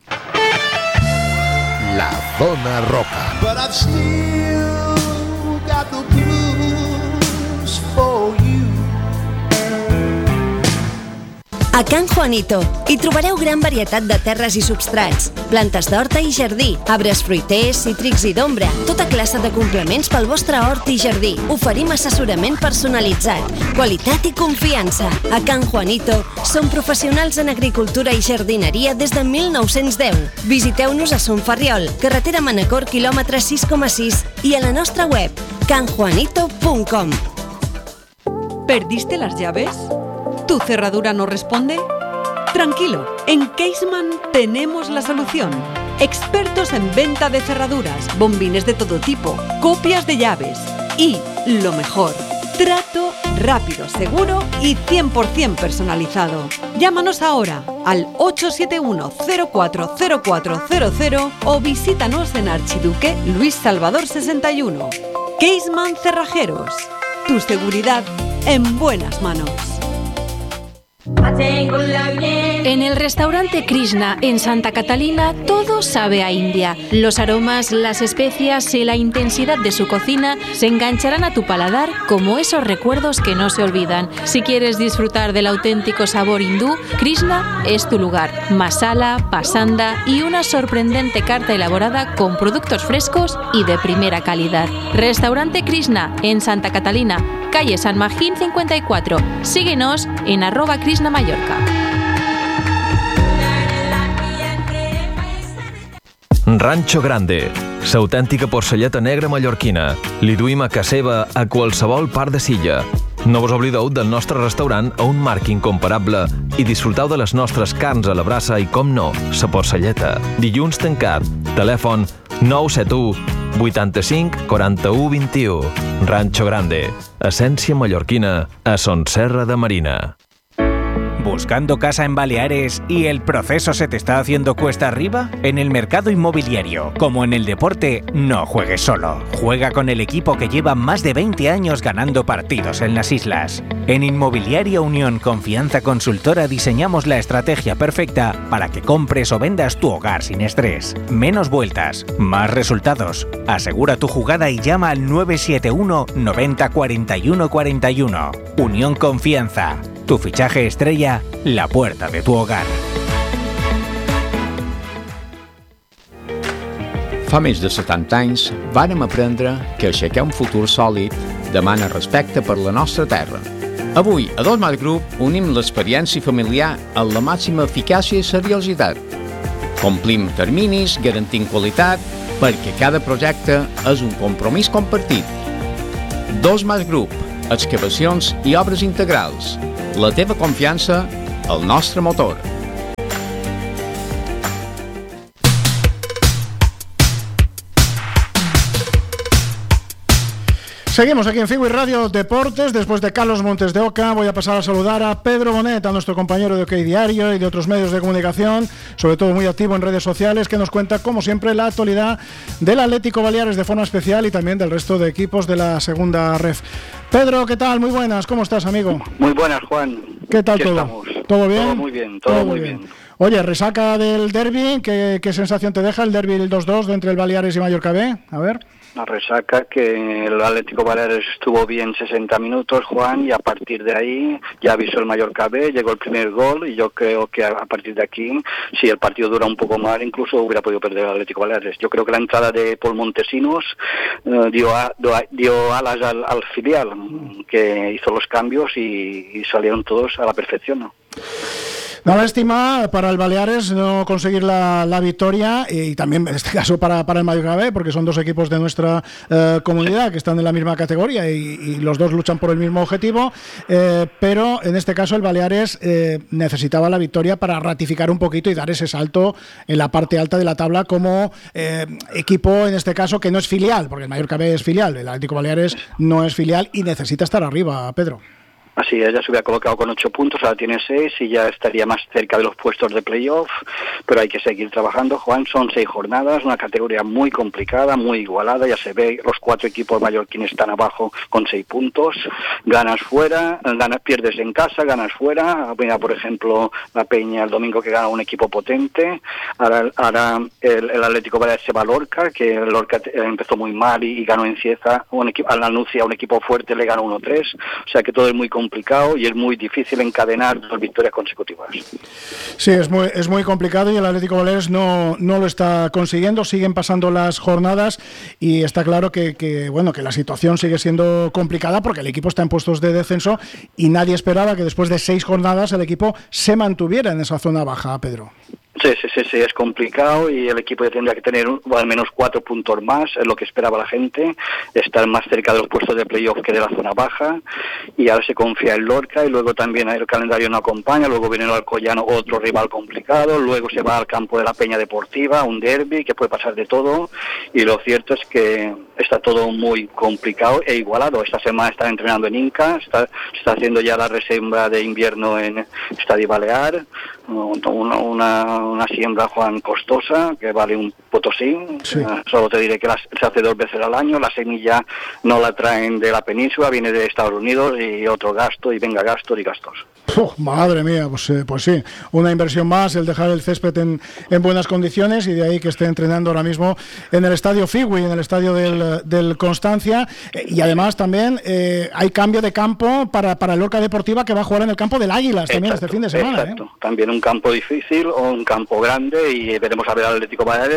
La Zona Roca. But I've still got the blues for you. A Can Juanito hi trobareu gran varietat de terres i substrats, plantes d'horta i jardí, arbres fruiters, cítrics i d'ombra, tota classe de complements pel vostre hort i jardí. Oferim assessorament personalitzat, qualitat i confiança. A Can Juanito som professionals en agricultura i jardineria des de mil nou-cents deu. Visiteu-nos a Son Ferriol, carretera Manacor, quilòmetre sis coma sis, i a la nostra web, can juanito punt com. ¿Perdiste las llaves? ¿Tu cerradura no responde? Tranquilo, en Caseman tenemos la solución. Expertos en venta de cerraduras, bombines de todo tipo, copias de llaves y, lo mejor, trato rápido, seguro y cien por ciento personalizado. Llámanos ahora al ocho siete uno cero cuatro cero cuatro cero cero o visítanos en Archiduque Luis Salvador sesenta y uno. Caseman Cerrajeros. Tu seguridad en buenas manos. En el restaurante Krishna en Santa Catalina todo sabe a India. Los aromas, las especias y la intensidad de su cocina se engancharán a tu paladar como esos recuerdos que no se olvidan. Si quieres disfrutar del auténtico sabor hindú, Krishna es tu lugar. Masala, pasanda y una sorprendente carta elaborada con productos frescos y de primera calidad. Restaurante Krishna en Santa Catalina, calle San Magín cincuenta y cuatro. Síguenos en arroba Krishna Mallorca. Rancho Grande, l'autèntica porcelleta negra mallorquina. Li duim a casa seva a qualsevol part de l'illa. No vos oblideu del nostre restaurant a un marc incomparable i disfruteu de les nostres carns a la brasa i, com no, la porcelleta. Dilluns tancat. Telèfon nou set u vuitanta-cinc quaranta-u vint-i-u. Rancho Grande. Essència mallorquina a Son Serra de Marina. ¿Buscando casa en Baleares y el proceso se te está haciendo cuesta arriba? En el mercado inmobiliario, como en el deporte, no juegues solo. Juega con el equipo que lleva más de veinte años ganando partidos en las islas. En Inmobiliaria Unión Confianza Consultora diseñamos la estrategia perfecta para que compres o vendas tu hogar sin estrés. Menos vueltas, más resultados. Asegura tu jugada y llama al nueve siete uno noventa cuarenta y uno cuarenta y uno. Unión Confianza. Tu fichaje estrella, la puerta de tu hogar. Fa més de setanta anys vàrem aprendre que aixecar un futur sòlid demana respecte per la nostra terra. Avui, a Dos Mas Group, unim l'experiència familiar amb la màxima eficàcia i seriositat. Complim terminis, garantint qualitat, perquè cada projecte és un compromís compartit. Dos Mas Group, excavacions i obres integrals. La teva confiança, el nostre motor. Seguimos aquí en Fiwi Radio Deportes. Después de Carlos Montes de Oca, voy a pasar a saludar a Pedro Bonet, a nuestro compañero de OK Diario y de otros medios de comunicación, sobre todo muy activo en redes sociales, que nos cuenta, como siempre, la actualidad del Atlético Baleares de forma especial y también del resto de equipos de la segunda ref. Pedro, ¿qué tal? Muy buenas, ¿cómo estás, amigo? Muy buenas, Juan. ¿Qué tal todo? Estamos? ¿Todo bien? Todo muy bien, todo, todo muy bien. bien. Oye, resaca del derbi, ¿qué, qué sensación te deja el derbi del dos dos entre el Baleares y Mallorca B? A ver. La resaca que el Atlético Baleares estuvo bien sesenta minutos, Juan, y a partir de ahí ya avisó el Mallorca B, llegó el primer gol y yo creo que a partir de aquí, si el partido dura un poco más, incluso hubiera podido perder el Atlético Baleares. Yo creo que la entrada de Paul Montesinos eh, dio, a, dio alas al, al filial, que hizo los cambios y, y salieron todos a la perfección, ¿no? Una lástima para el Baleares no conseguir la, la victoria y también en este caso para, para el Mallorca B, porque son dos equipos de nuestra eh, comunidad que están en la misma categoría y, y los dos luchan por el mismo objetivo, eh, pero en este caso el Baleares eh, necesitaba la victoria para ratificar un poquito y dar ese salto en la parte alta de la tabla como eh, equipo, en este caso, que no es filial, porque el Mallorca B es filial, el Atlético Baleares no es filial y necesita estar arriba, Pedro. Así es, ya se hubiera colocado con ocho puntos, ahora tiene seis y ya estaría más cerca de los puestos de playoff, pero hay que seguir trabajando, Juan. Son seis jornadas, una categoría muy complicada, muy igualada, ya se ve, los cuatro equipos mallorquines están abajo con seis puntos, ganas fuera, ganas, pierdes en casa, ganas fuera. Mira, por ejemplo, la Peña el domingo que gana un equipo potente, ahora, ahora el, el Atlético Baleares se va a Lorca, que el Lorca empezó muy mal y, y ganó en Cieza, un equipo, al Anuncia, un equipo fuerte, le ganó uno tres, o sea que todo es muy complicado. complicado y es muy difícil encadenar dos victorias consecutivas. Sí, es muy, es muy complicado y el Atlético Baleares no, no lo está consiguiendo, siguen pasando las jornadas y está claro que, que, bueno, que la situación sigue siendo complicada porque el equipo está en puestos de descenso y nadie esperaba que después de seis jornadas el equipo se mantuviera en esa zona baja, Pedro. Sí, sí, sí, sí, es complicado y el equipo ya tendría que tener un, al menos cuatro puntos más, es lo que esperaba la gente, estar más cerca de los puestos de playoff que de la zona baja, y ahora se confía en Lorca y luego también el calendario no acompaña, luego viene el Alcoyano, otro rival complicado, luego se va al campo de la Peña Deportiva, un derbi que puede pasar de todo, y lo cierto es que está todo muy complicado e igualado. Esta semana están entrenando en Inca, está, se está haciendo ya la reserva de invierno en Estadio Balear, una, una, una siembra, Juan, costosa, que vale un potosín. Sí. Uh, solo te diré que la, se hace dos veces al año, la semilla no la traen de la península, viene de Estados Unidos y otro gasto, y venga gastos y gastos. Oh, madre mía, pues, eh, pues sí, una inversión más, el dejar el césped en, en buenas condiciones, y de ahí que esté entrenando ahora mismo en el estadio Fiwi, en el estadio del, del Constancia, eh, y además también eh, hay cambio de campo para, para el Lorca Deportiva, que va a jugar en el campo del Águilas también este fin de semana. Exacto, ¿eh? También un campo difícil o un campo grande, y veremos a ver al Atlético Baleares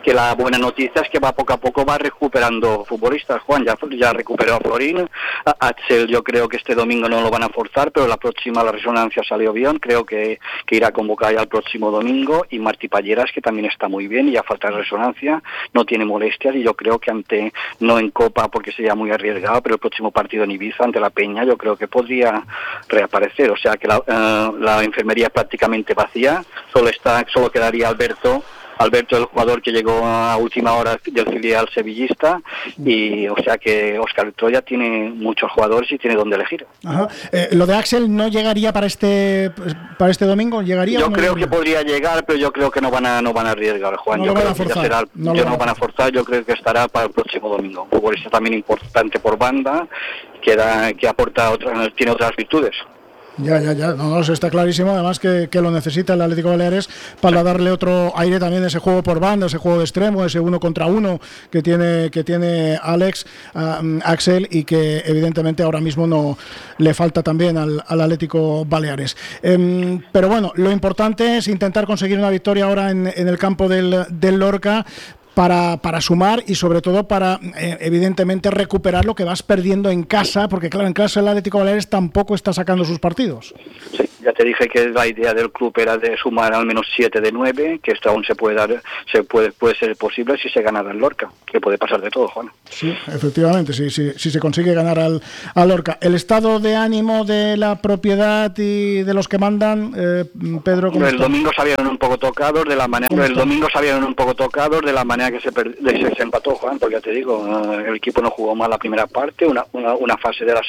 que la buena noticia es que va poco a poco va recuperando futbolistas. Juan ya, ya recuperó a Florín, a Axel yo creo que este domingo no lo van a forzar, pero la próxima la resonancia salió bien, creo que, que irá a convocar ya el próximo domingo, y Martí Palleras, que también está muy bien y ya falta resonancia, no tiene molestias, y yo creo que ante, no en Copa porque sería muy arriesgado, pero el próximo partido en Ibiza ante la Peña yo creo que podría reaparecer, o sea que la, uh, la enfermería es prácticamente vacía, solo está, solo quedaría Alberto Alberto, el jugador que llegó a última hora del filial sevillista, y o sea que Óscar Troya tiene muchos jugadores y tiene donde elegir. Ajá. Eh, lo de Axel no llegaría para este para este domingo, llegaría. Yo no creo llegaría? que podría llegar, pero yo creo que no van a no van a arriesgar, Juan. No yo lo van creo a que ya forzar. será, No yo lo no van a forzar, yo creo que estará para el próximo domingo. Un futbolista también importante por banda, que da, que aporta otra, tiene otras virtudes. Ya, ya, ya, no, no, eso está clarísimo, además que, que lo necesita el Atlético Baleares para darle otro aire también a ese juego por banda, ese juego de extremo, ese uno contra uno que tiene que tiene Alex, uh, Axel, y que evidentemente ahora mismo no le falta también al, al Atlético Baleares. Um, pero bueno, lo importante es intentar conseguir una victoria ahora en, en el campo del, del Lorca, Para, para sumar y sobre todo para eh, evidentemente recuperar lo que vas perdiendo en casa, porque claro, en casa el Atlético Baleares tampoco está sacando sus partidos. Sí, ya te dije que la idea del club era de sumar al menos siete de nueve, que esto aún se puede dar, se puede puede ser posible si se gana el Lorca, que puede pasar de todo, Juan. Sí, efectivamente, sí, sí, si se consigue ganar al, al Lorca. El estado de ánimo de la propiedad y de los que mandan, eh, Pedro, ¿cómo el está? domingo salieron un poco tocados de la manera el domingo salieron un poco tocados de la manera que se, per, de, se, se empató, Juan, porque ya te digo, uh, el equipo no jugó mal la primera parte, una, una, una fase de la